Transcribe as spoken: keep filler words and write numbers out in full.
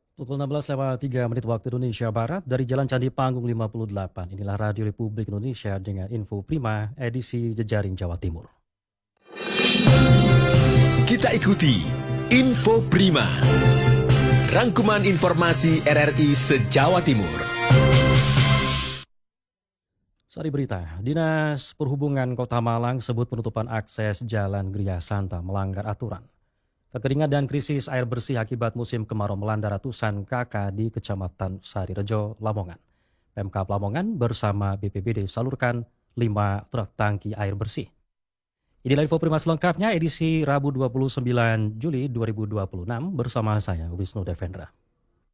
Pukul enam belas lewat tiga menit waktu Indonesia Barat dari Jalan Candi Panggung lima puluh delapan. Inilah Radio Republik Indonesia dengan info prima edisi Jejaring Jawa Timur. Kita ikuti Info Prima, rangkuman informasi R R I se-Jawa Timur. Sari berita, Dinas Perhubungan Kota Malang sebut penutupan akses Jalan Gria Santa melanggar aturan. Kekeringan dan krisis air bersih akibat musim kemarau melanda ratusan kakak di Kecamatan Sarirejo, Lamongan. Pemkab Lamongan bersama B P B D salurkan lima truk tangki air bersih. Inilah info prima selengkapnya edisi Rabu dua puluh sembilan Juli dua ribu dua puluh enam bersama saya Wisnu Devendra.